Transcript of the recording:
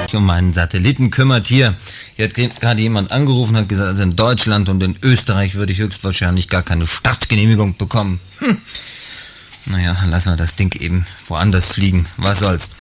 um meinen Satelliten kümmert. Hier hat gerade jemand angerufen und hat gesagt, also in Deutschland und in Österreich würde ich höchstwahrscheinlich gar keine Startgenehmigung bekommen. Naja, lassen wir das Ding eben woanders fliegen. Was soll's.